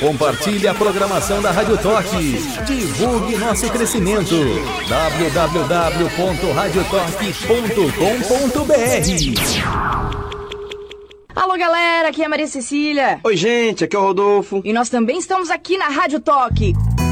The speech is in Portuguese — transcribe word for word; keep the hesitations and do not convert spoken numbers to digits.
Compartilhe a programação da Rádio Toque. Divulgue nosso crescimento. w w w ponto rádio toque ponto com ponto b r. Alô, galera, aqui é a Maria Cecília. Oi, gente, aqui é o Rodolfo. E nós também estamos aqui na Rádio Toque.